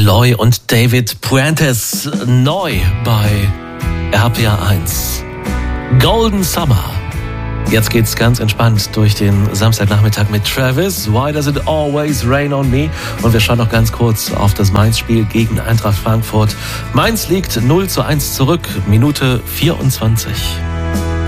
Eloy und David Puentes neu bei RPA 1. Golden Summer. Jetzt geht's ganz entspannt durch den Samstagnachmittag mit Travis. Why does it always rain on me? Und wir schauen noch ganz kurz auf das Mainz-Spiel gegen Eintracht Frankfurt. Mainz liegt 0:1 zurück, Minute 24.